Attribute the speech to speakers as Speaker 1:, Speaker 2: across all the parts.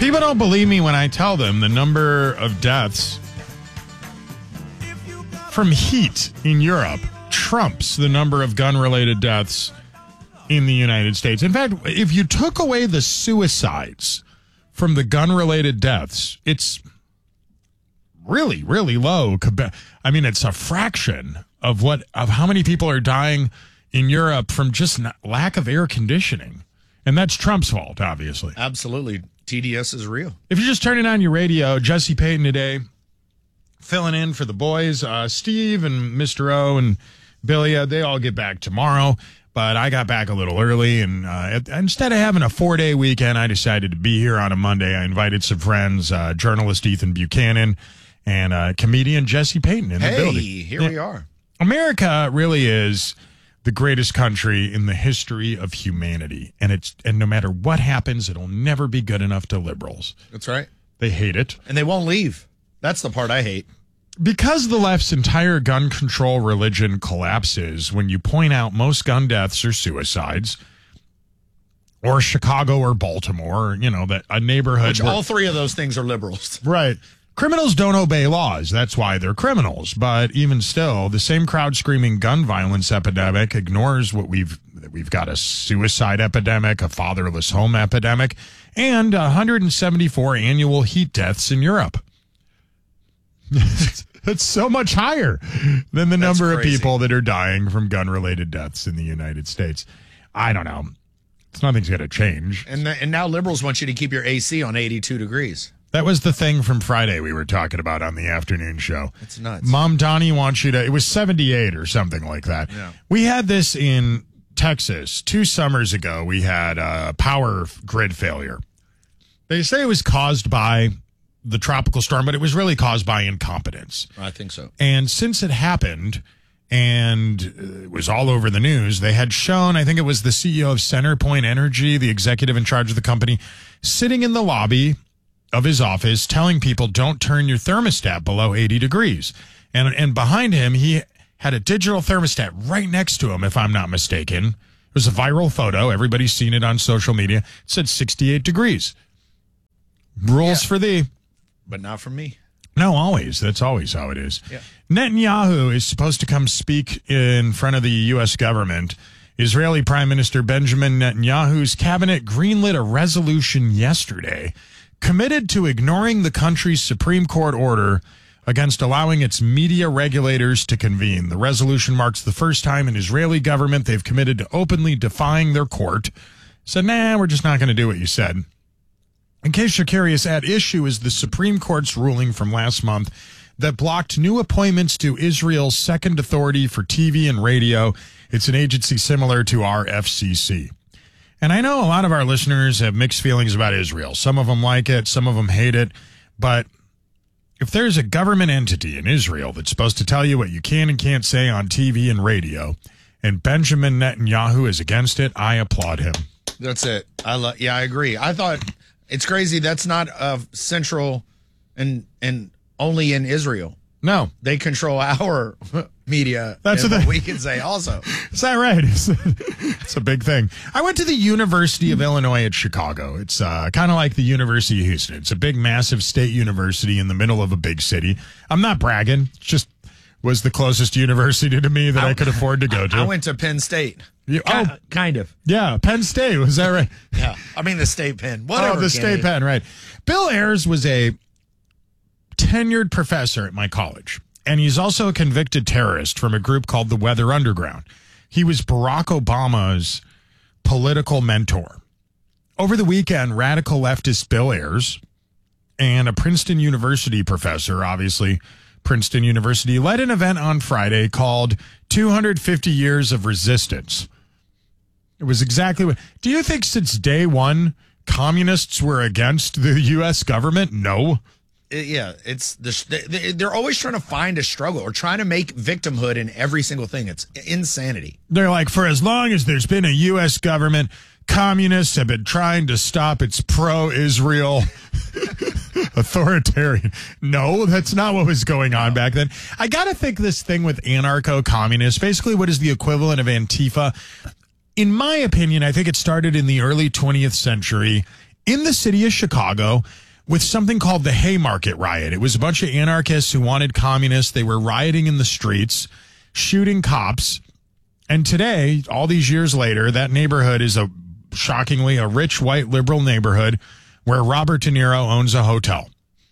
Speaker 1: People don't believe me when I tell them the number of deaths from heat in Europe trumps the number of gun-related deaths in the United States. In fact, if you took away the suicides from the gun-related deaths, it's really, really low. I mean, it's a fraction of how many people are dying in Europe from just lack of air conditioning. And that's Trump's fault, obviously.
Speaker 2: Absolutely. TDS is real.
Speaker 1: If you're just turning on your radio, Jesse Payton today, filling in for the boys. Steve and Mr. O and Billy, they all get back tomorrow. But I got back a little early, and instead of having a 4-day weekend, I decided to be here on a Monday. I invited some friends, journalist Ethan Buchanan and comedian Jesse Payton in the building.
Speaker 2: Hey, here we are.
Speaker 1: America really is the greatest country in the history of humanity. And no matter what happens, it'll never be good enough to liberals.
Speaker 2: That's right.
Speaker 1: They hate it.
Speaker 2: And they won't leave. That's the part I hate.
Speaker 1: Because the left's entire gun control religion collapses when you point out most gun deaths are suicides, or Chicago or Baltimore, that a neighborhood.
Speaker 2: Which all three of those things are liberals.
Speaker 1: Right. Criminals don't obey laws. That's why they're criminals. But even still, the same crowd screaming gun violence epidemic ignores we've got a suicide epidemic, a fatherless home epidemic, and 174 annual heat deaths in Europe. That's so much higher than the number of people that are dying from gun-related deaths in the United States. I don't know. Nothing's going to change.
Speaker 2: And now liberals want you to keep your AC on 82 degrees.
Speaker 1: That was the thing from Friday we were talking about on the afternoon show.
Speaker 2: It's nuts.
Speaker 1: Mom Donnie wants you to, it was 78 or something like that.
Speaker 2: Yeah.
Speaker 1: We had this in Texas 2 summers ago. We had a power grid failure. They say it was caused by the tropical storm, but it was really caused by incompetence.
Speaker 2: I think so.
Speaker 1: And since it happened, and it was all over the news, they had shown, I think it was the CEO of CenterPoint Energy, the executive in charge of the company, sitting in the lobby of his office telling people, don't turn your thermostat below 80 degrees. And behind him, he had a digital thermostat right next to him, if I'm not mistaken. It was a viral photo. Everybody's seen it on social media. It said 68 degrees. Rules for thee.
Speaker 2: But not for me.
Speaker 1: No, always. That's always how it is.
Speaker 2: Yeah.
Speaker 1: Netanyahu is supposed to come speak in front of the U.S. government. Israeli Prime Minister Benjamin Netanyahu's cabinet greenlit a resolution yesterday committed to ignoring the country's Supreme Court order against allowing its media regulators to convene. The resolution marks the first time in Israeli government they've committed to openly defying their court. Said, we're just not going to do what you said. In case you're curious, at issue is the Supreme Court's ruling from last month that blocked new appointments to Israel's second authority for TV and radio. It's an agency similar to our FCC. And I know a lot of our listeners have mixed feelings about Israel. Some of them like it, some of them hate it. But if there's a government entity in Israel that's supposed to tell you what you can and can't say on TV and radio, and Benjamin Netanyahu is against it, I applaud him.
Speaker 2: That's it. I agree. I thought it's crazy that's not central and only in Israel.
Speaker 1: No.
Speaker 2: They control our media.
Speaker 1: That's
Speaker 2: what we can say also.
Speaker 1: Is that right? It's a big thing. I went to the University of Illinois at Chicago. It's kind of like the University of Houston. It's a big, massive state university in the middle of a big city. I'm not bragging. It just was the closest university to me that I could afford to go to.
Speaker 2: I went to Penn State.
Speaker 3: Kind of.
Speaker 1: Yeah, Penn State. Was that right?
Speaker 2: Yeah. I mean the State Penn. Whatever.
Speaker 1: Oh, the State Penn, right. Bill Ayers was a tenured professor at my college, and he's also a convicted terrorist from a group called the Weather Underground. He was Barack Obama's political mentor. Over the weekend, radical leftist Bill Ayers and a Princeton University professor, obviously Princeton University, led an event on Friday called 250 Years of Resistance. It was exactly what... Do you think since day one, communists were against the U.S. government? No.
Speaker 2: Yeah, it's they're always trying to find a struggle or trying to make victimhood in every single thing. It's insanity.
Speaker 1: They're like, for as long as there's been a U.S. government, communists have been trying to stop its pro-Israel authoritarian. No, that's not what was going on back then. I got to think this thing with anarcho-communists, basically what is the equivalent of Antifa. In my opinion, I think it started in the early 20th century in the city of Chicago with something called the Haymarket Riot. It was a bunch of anarchists who wanted communists. They were rioting in the streets, shooting cops. And today, all these years later, that neighborhood is shockingly a rich white liberal neighborhood where Robert De Niro owns a hotel.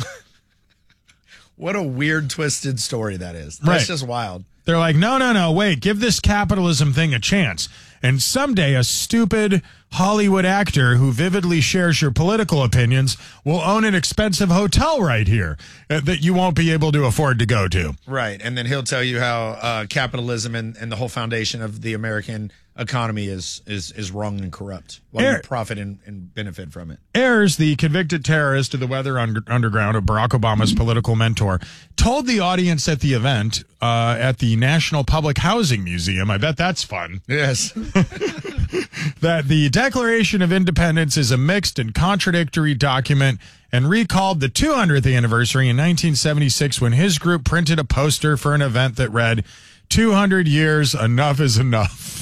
Speaker 2: What a weird, twisted story that is. That's just wild.
Speaker 1: They're like, no, wait, give this capitalism thing a chance. And someday a stupid Hollywood actor who vividly shares your political opinions will own an expensive hotel right here that you won't be able to afford to go to.
Speaker 2: Right. And then he'll tell you how capitalism and the whole foundation of the American economy is wrong and corrupt while you profit and benefit from it.
Speaker 1: Ayers, the convicted terrorist of the Weather Underground, of Barack Obama's political mentor, told the audience at the event at the National Public Housing Museum, I bet that's fun.
Speaker 2: Yes.
Speaker 1: That the Declaration of Independence is a mixed and contradictory document, and recalled the 200th anniversary in 1976 when his group printed a poster for an event that read, 200 years, enough is enough.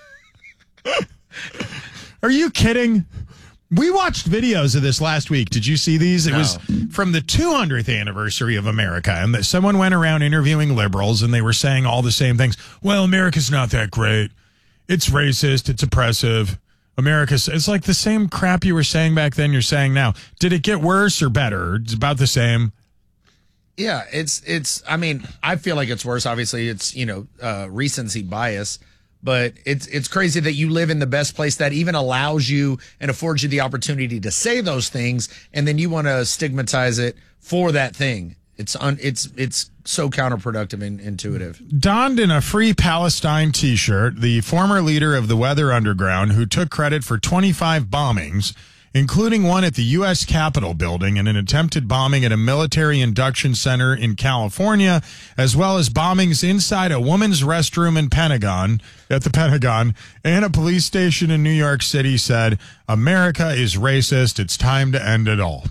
Speaker 1: Are you kidding? We watched videos of this last week. Did you see these? It was from the 200th anniversary of America, and that someone went around interviewing liberals, and they were saying all the same things. Well, America's not that great. It's racist. It's oppressive. It's like the same crap you were saying back then you're saying now. Did it get worse or better? It's about the same.
Speaker 2: Yeah, I mean, I feel like it's worse. Obviously, it's, recency bias. But it's crazy that you live in the best place that even allows you and affords you the opportunity to say those things, and then you want to stigmatize it for that thing. It's so counterproductive and intuitive.
Speaker 1: Donned in a Free Palestine T-shirt, the former leader of the Weather Underground, who took credit for 25 bombings, including one at the U.S. Capitol building and an attempted bombing at a military induction center in California, as well as bombings inside a woman's restroom at the Pentagon, and a police station in New York City, said, America is racist. It's time to end it all.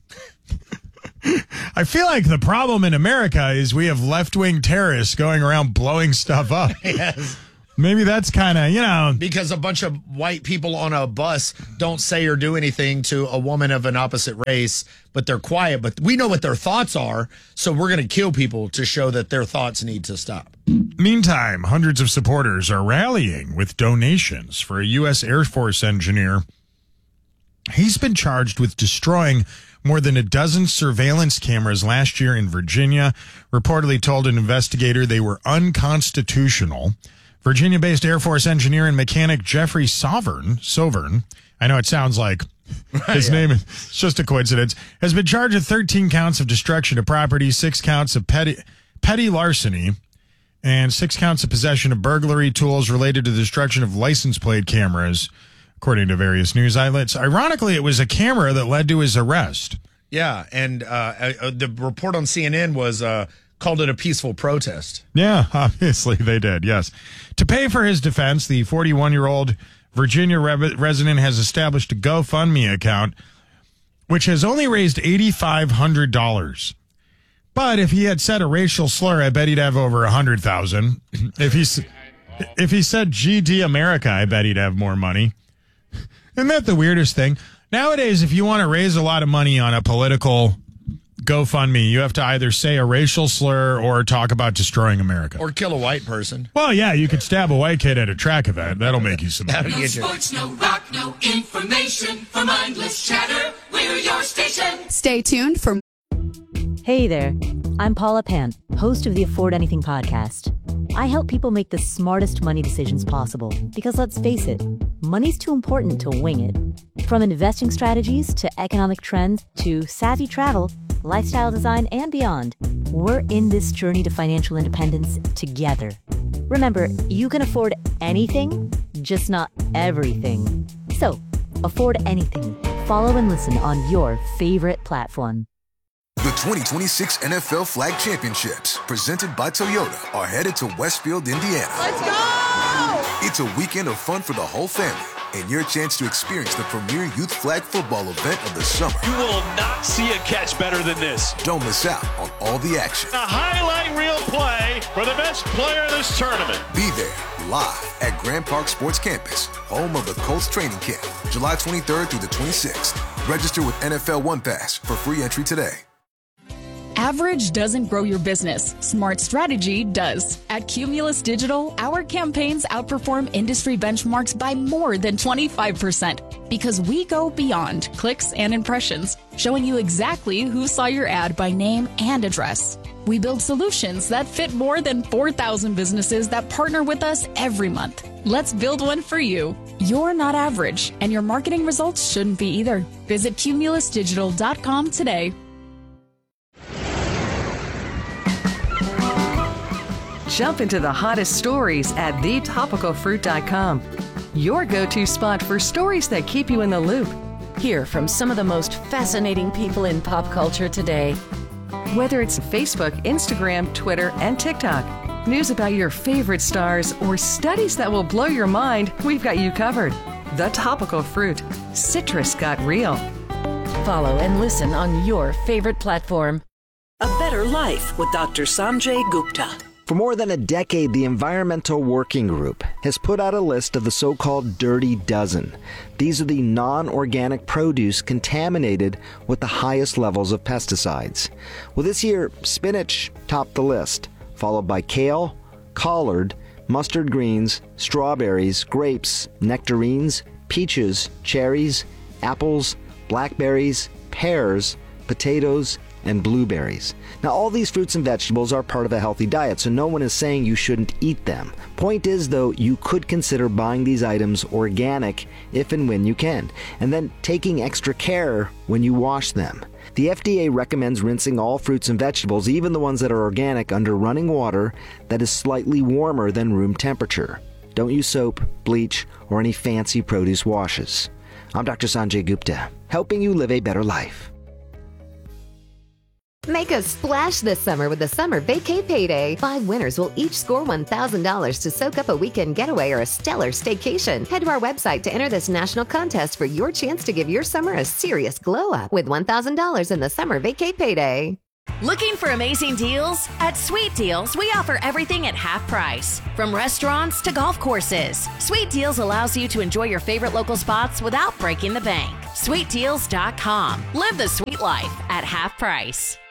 Speaker 1: I feel like the problem in America is we have left-wing terrorists going around blowing stuff up.
Speaker 2: Yes.
Speaker 1: Maybe that's kind of,
Speaker 2: because a bunch of white people on a bus don't say or do anything to a woman of an opposite race, but they're quiet. But we know what their thoughts are, so we're going to kill people to show that their thoughts need to stop.
Speaker 1: Meantime, hundreds of supporters are rallying with donations for a U.S. Air Force engineer. He's been charged with destroying more than a dozen surveillance cameras last year in Virginia, reportedly told an investigator they were unconstitutional. Virginia-based Air Force engineer and mechanic Jeffrey Sovern, I know it sounds like his name is just a coincidence, has been charged with 13 counts of destruction of property, 6 counts of petty larceny, and 6 counts of possession of burglary tools related to the destruction of license plate cameras, according to various news outlets. Ironically, it was a camera that led to his arrest.
Speaker 2: Yeah, and the report on CNN was called it a peaceful protest.
Speaker 1: Yeah, obviously they did, yes. To pay for his defense, the 41-year-old Virginia resident has established a GoFundMe account, which has only raised $8,500. But if he had said a racial slur, I bet he'd have over $100,000. If he said GD America, I bet he'd have more money. Isn't that the weirdest thing? Nowadays, if you want to raise a lot of money on a political GoFundMe, you have to either say a racial slur or talk about destroying America.
Speaker 2: Or kill a white person.
Speaker 1: Well, yeah, you could stab a white kid at a track event. That'll make you some money.
Speaker 3: No sports, no rock, no information. For mindless chatter, we're your station.
Speaker 4: Stay tuned for...
Speaker 5: Hey there, I'm Paula Pant, host of the Afford Anything podcast. I help people make the smartest money decisions possible because, let's face it, money's too important to wing it. From investing strategies to economic trends to savvy travel, lifestyle design, and beyond, we're in this journey to financial independence together. Remember, you can afford anything, just not everything. So, afford anything. Follow and listen on your favorite platform.
Speaker 6: The 2026 NFL Flag Championships, presented by Toyota, are headed to Westfield, Indiana.
Speaker 7: Let's go!
Speaker 6: It's a weekend of fun for the whole family and your chance to experience the premier youth flag football event of the summer.
Speaker 8: You will not see a catch better than this.
Speaker 6: Don't miss out on all the action.
Speaker 8: A highlight reel play for the best player in this tournament.
Speaker 6: Be there live at Grand Park Sports Campus, home of the Colts training camp, July 23rd through the 26th. Register with NFL One Pass for free entry today.
Speaker 4: Average doesn't grow your business. Smart strategy does. At Cumulus Digital, our campaigns outperform industry benchmarks by more than 25% because we go beyond clicks and impressions, showing you exactly who saw your ad by name and address. We build solutions that fit more than 4,000 businesses that partner with us every month. Let's build one for you. You're not average, and your marketing results shouldn't be either. Visit cumulusdigital.com today.
Speaker 7: Jump into the hottest stories at thetopicalfruit.com. Your go-to spot for stories that keep you in the loop.
Speaker 5: Hear from some of the most fascinating people in pop culture today.
Speaker 7: Whether it's Facebook, Instagram, Twitter, and TikTok, news about your favorite stars, or studies that will blow your mind, we've got you covered. The Topical Fruit. Citrus got real.
Speaker 5: Follow and listen on your favorite platform.
Speaker 9: A Better Life with Dr. Sanjay Gupta.
Speaker 10: For more than a decade, the Environmental Working Group has put out a list of the so-called Dirty Dozen. These are the non-organic produce contaminated with the highest levels of pesticides. Well, this year, spinach topped the list, followed by kale, collard, mustard greens, strawberries, grapes, nectarines, peaches, cherries, apples, blackberries, pears, potatoes, and blueberries. Now, all these fruits and vegetables are part of a healthy diet, so no one is saying you shouldn't eat them. Point is, though, you could consider buying these items organic if and when you can, and then taking extra care when you wash them. The FDA recommends rinsing all fruits and vegetables, even the ones that are organic, under running water that is slightly warmer than room temperature. Don't use soap, bleach, or any fancy produce washes. I'm Dr. Sanjay Gupta, helping you live a better life.
Speaker 11: Make a splash this summer with the Summer Vacay Payday. 5 winners will each score $1,000 to soak up a weekend getaway or a stellar staycation. Head to our website to enter this national contest for your chance to give your summer a serious glow up with $1,000 in the Summer Vacay Payday.
Speaker 12: Looking for amazing deals? At Sweet Deals, we offer everything at half price. From restaurants to golf courses, Sweet Deals allows you to enjoy your favorite local spots without breaking the bank. SweetDeals.com. Live the sweet life at half price.